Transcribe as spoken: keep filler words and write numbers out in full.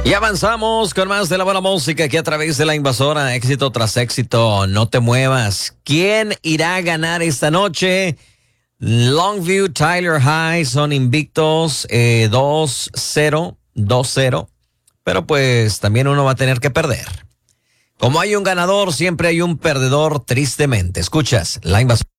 Y avanzamos con más de la buena música aquí a través de La Invasora. Éxito tras éxito, no te muevas. ¿Quién irá a ganar esta noche? Longview, Tyler High son invictos eh, dos cero, dos cero. Pero pues también uno va a tener que perder. Como hay un ganador, siempre hay un perdedor, tristemente. Escuchas La Invasora.